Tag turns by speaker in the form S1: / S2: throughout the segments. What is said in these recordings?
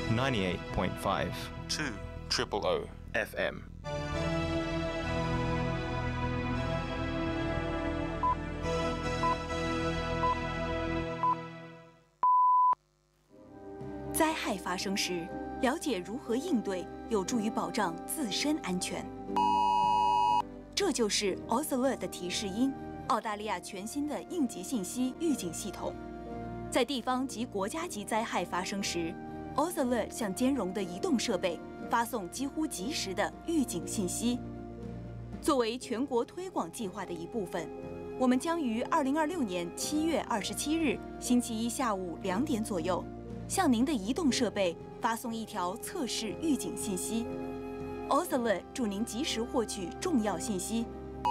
S1: 98.5
S2: 2
S1: Triple O FM。
S3: 灾害发生时，了解如何应对，有助于保障自身安全。这就是 AusAlert 的提示音，澳大利亚全新的应急信息预警系统。在地方及国家级灾害发生时，AusAlert向兼容的移动设备发送几乎即时的预警信息。作为全国推广计划的一部分，我们将于2026年7月27日星期一下午2点左右，向您的移动设备发送一条测试预警信息。AusAlert 祝您及时获取重要信息。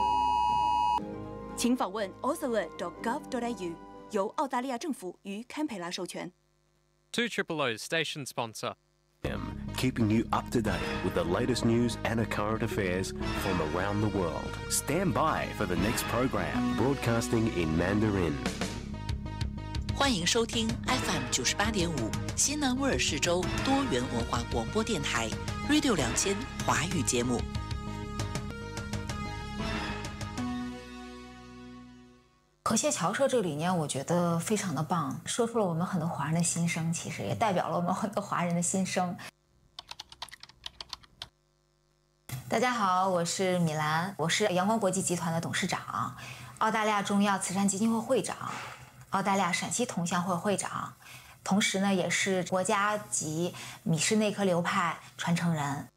S3: 请访问 ausalert.gov.au， 由澳大利亚政府与堪培拉授权。
S4: 2 Triple O station sponsor.
S5: Keeping you up to date with the latest news and current affairs from around the world. Stand by for the next program, broadcasting in Mandarin.
S6: 欢迎收听 FM 98.5新南威尔士州多元文化广播电台 Radio 2000华语节目。
S7: 和谐侨社这个理念，我觉得非常的棒，说出了我们很多华人的心声，其实也代表了我们很多华人的心声。大家好，我是米兰，我是阳光国际集团的董事长，澳大利亚中药慈善基金会会长，澳大利亚陕西同乡会会长，同时呢，也是国家级米氏内科流派传承人。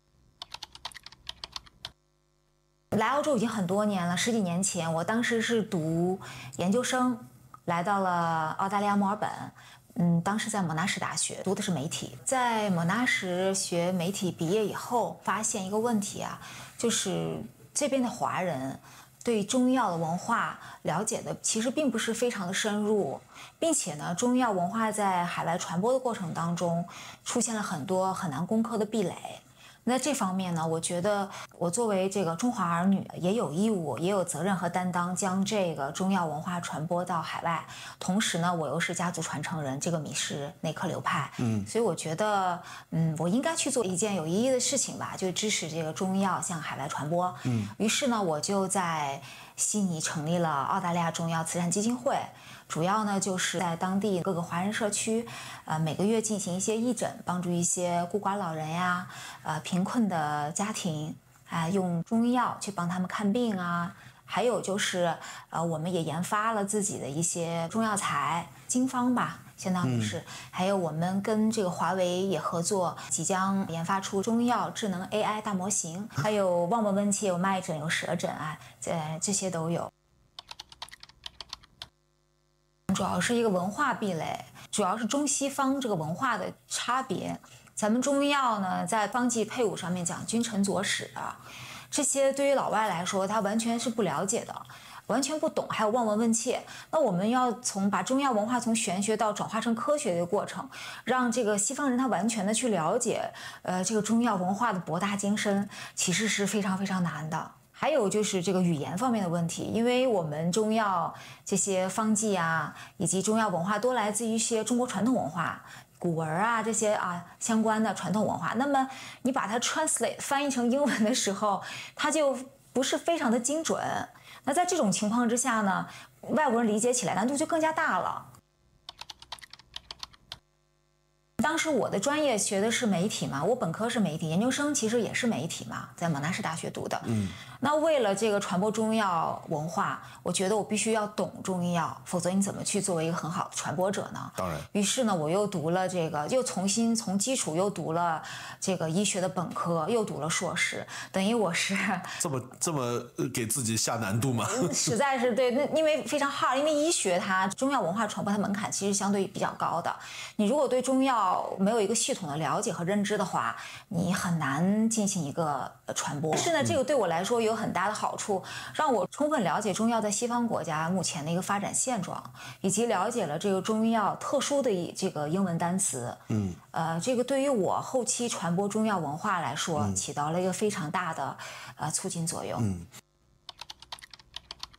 S7: 来澳洲已经很多年了，10几年前，我当时是读研究生，来到了澳大利亚墨尔本。当时在莫纳什大学读的是媒体，在莫纳什学媒体毕业以后，发现一个问题啊，就是这边的华人对中药的文化了解的其实并不是非常的深入，并且呢，中药文化在海外传播的过程当中，出现了很多很难攻克的壁垒。那这方面呢，我觉得我作为这个中华儿女，也有义务，也有责任和担当，将这个中药文化传播到海外。同时呢，我又是家族传承人，这个米氏内科流派，所以我觉得，我应该去做一件有意义的事情吧，就支持这个中药向海外传播。于是呢，我就在悉尼成立了澳大利亚中药慈善基金会。主要呢就是在当地各个华人社区，每个月进行一些义诊，帮助一些孤寡老人呀，贫困的家庭，用中药去帮他们看病啊。还有就是，我们也研发了自己的一些中药材经方吧，相当于是。还有我们跟这个华为也合作，即将研发出中药智能 AI 大模型，还有望闻问切，有脉诊，有舌诊啊，这些都有。主要是一个文化壁垒，主要是中西方这个文化的差别。咱们中药呢，在方剂配伍上面讲君臣佐使啊，这些对于老外来说，他完全是不了解的，完全不懂，还有望闻问切。那我们要把中药文化从玄学到转化成科学的过程，让这个西方人他完全的去了解，这个中药文化的博大精深，其实是非常非常难的。还有就是这个语言方面的问题，因为我们中药这些方剂啊，以及中药文化都来自于一些中国传统文化、古文啊这些相关的传统文化。那么你把它 translate 翻译成英文的时候，它就不是非常的精准。那在这种情况之下呢，外国人理解起来难度就更加大了。当时我的专业学的是媒体嘛，我本科是媒体，研究生其实也是媒体嘛，在莫纳什大学读的。那为了这个传播中药文化，我觉得我必须要懂中医药，否则你怎么去作为一个很好的传播者呢？
S2: 当然。
S7: 于是呢，我又读了这个，又重新从基础又读了这个医学的本科，又读了硕士，等于我是
S2: 这么给自己下难度吗？
S7: 实在是对，那因为非常 hard， 因为医学它中药文化传播它门槛其实相对比较高的，你如果对中药没有一个系统的了解和认知的话，你很难进行一个传播。但是呢，这个对我来说有很大的好处，让我充分了解中药在西方国家目前的一个发展现状，以及了解了这个中药特殊的这个英文单词。这个对于我后期传播中药文化来说，起到了一个非常大的促进作用。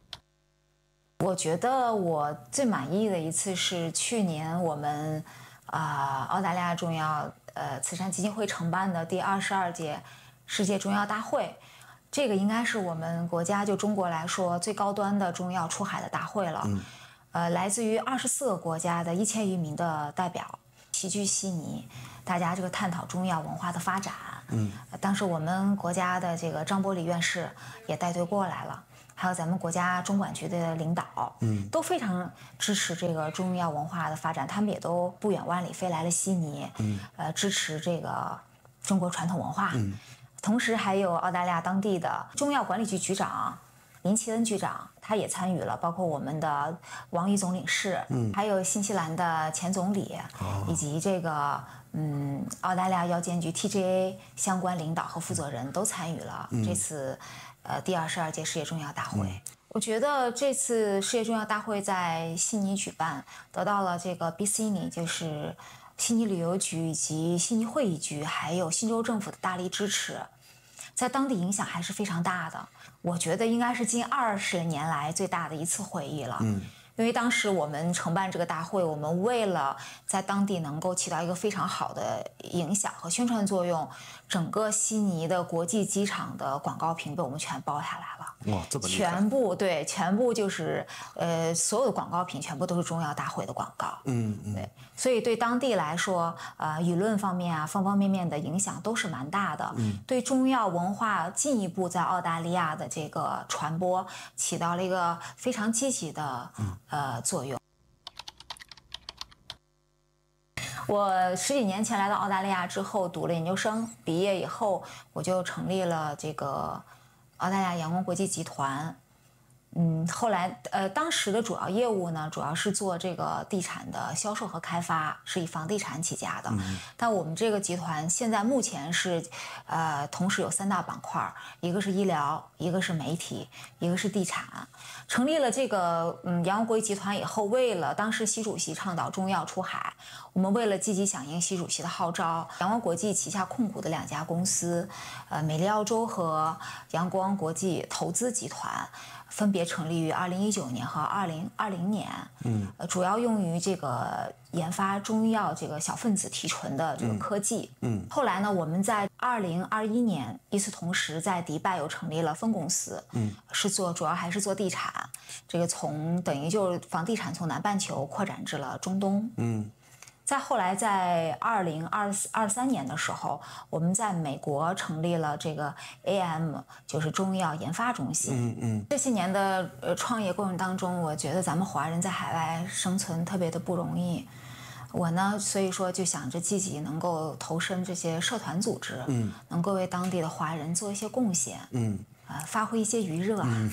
S7: 我觉得我最满意的一次是去年我们澳大利亚中药慈善基金会承办的第22届世界中药大会。这个应该是我们国家就中国来说最高端的中药出海的大会了。来自于24个国家的1000余名的代表齐聚悉尼，大家这个探讨中药文化的发展。当时我们国家的这个张伯礼院士也带队过来了，还有咱们国家中管局的领导，都非常支持这个中药文化的发展，他们也都不远万里飞来了悉尼，支持这个中国传统文化。同时还有澳大利亚当地的中药管理局局长林奇恩局长，他也参与了，包括我们的王毅总领事，还有新西兰的前总理，以及这个澳大利亚药监局 TGA 相关领导和负责人都参与了这次第22届世界中药大会。我觉得这次世界中药大会在悉尼举办，得到了这个 BCNI 就是悉尼旅游局以及悉尼会议局还有新州政府的大力支持，在当地影响还是非常大的。我觉得应该是近20年来最大的一次会议了。因为当时我们承办这个大会，我们为了在当地能够起到一个非常好的影响和宣传作用，整个悉尼的国际机场的广告屏被我们全包下来了。
S2: 哇，这么厉害！
S7: 全部就是所有的广告屏全部都是中药大会的广告。对，所以对当地来说，舆论方面啊，方方面面的影响都是蛮大的。对中药文化进一步在澳大利亚的这个传播起到了一个非常积极的作用。我10几年前来到澳大利亚之后，读了研究生，毕业以后我就成立了这个澳大利亚阳光国际集团。后来当时的主要业务呢，主要是做这个地产的销售和开发，是以房地产起家的。但我们这个集团现在目前是同时有3大板块，一个是医疗，一个是媒体，一个是地产。成立了这个阳光国际集团以后，为了当时习主席倡导中药出海，我们为了积极响应习主席的号召，阳光国际旗下控股的2家公司，美丽澳洲和阳光国际投资集团。分别成立于2019年和2020年，主要用于这个研发中药这个小分子提纯的这个科技。后来呢，我们在2021年与此同时在迪拜又成立了分公司，主要还是做地产，这个等于就是房地产从南半球扩展至了中东。再后来，在2023年的时候，我们在美国成立了这个 AM， 就是中药研发中心。这些年的创业过程当中，我觉得咱们华人在海外生存特别的不容易。我呢，所以说就想着积极能够投身这些社团组织，能够为当地的华人做一些贡献，发挥一些余热啊。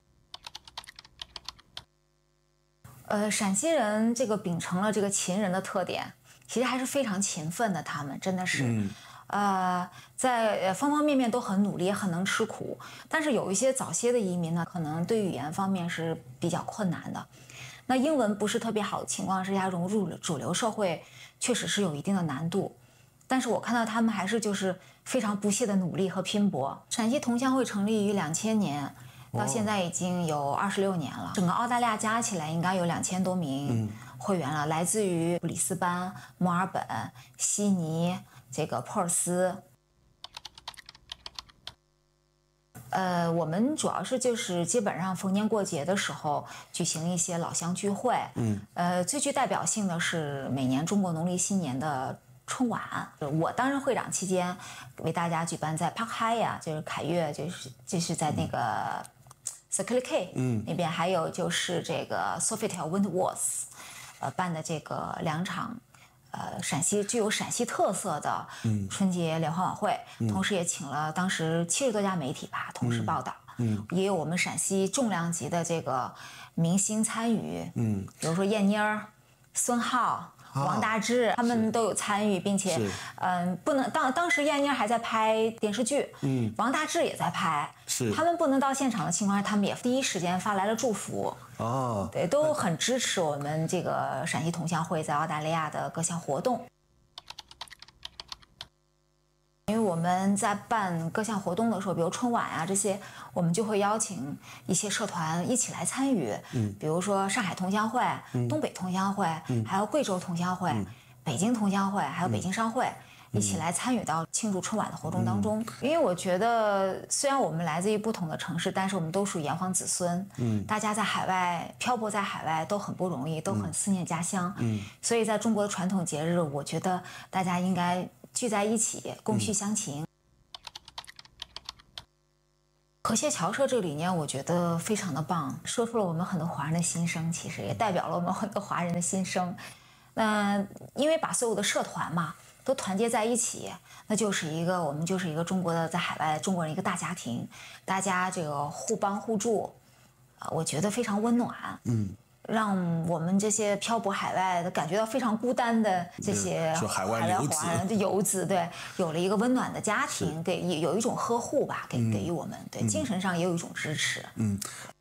S7: 陕西人这个秉承了这个勤人的特点，其实还是非常勤奋的。他们真的是，在方方面面都很努力，也很能吃苦。但是有一些早些的移民呢，可能对语言方面是比较困难的。那英文不是特别好的情况之下，融入主流社会确实是有一定的难度。但是我看到他们还是就是非常不懈的努力和拼搏。陕西同乡会成立于2000年。到现在已经有26年了，整个澳大利亚加起来应该有2000多名会员了，来自于布里斯班、墨尔本、悉尼、这个珀尔斯。我们主要是就是基本上逢年过节的时候举行一些老乡聚会。最具代表性的是每年中国农历新年的春晚，我担任会长期间，为大家举办在 Park Hyatt， 就是凯悦，就是在那个 Circular K 那边，还有就是这个 Sofitel Wentworth， 办的这个2场具有陕西特色的春节联欢晚会，同时也请了当时70多家媒体吧同时报道，也有我们陕西重量级的这个明星参与，比如说燕妮儿、孙浩。王大治他们都有参与，并且，不能当时燕妮还在拍电视剧，王大治也在拍，他们不能到现场的情况下，他们也第一时间发来了祝福，对，都很支持我们这个陕西同乡会在澳大利亚的各项活动。因为我们在办各项活动的时候，比如春晚啊这些，我们就会邀请一些社团一起来参与。比如说上海同乡会、东北同乡会，还有贵州同乡会、 北京同乡会还有北京商会。一起来参与到庆祝春晚的活动当中，因为我觉得虽然我们来自于不同的城市，但是我们都属于炎黄子孙，大家在海外漂泊在海外都很不容易，都很思念家乡，所以在中国的传统节日，我觉得大家应该聚在一起，共叙乡情。和谐侨社这个理念，我觉得非常的棒，说出了我们很多华人的心声，其实也代表了我们很多华人的心声。因为把所有的社团嘛。都团结在一起，那就是我们就是一个中国的在海外中国人一个大家庭，大家这个互帮互助，我觉得非常温暖。让我们这些漂泊海外的感觉到非常孤单的这些
S2: 海外华
S7: 人的游子，对，有了一个温暖的家庭，有一种呵护吧，给予我们，对，精神上也有一种支持。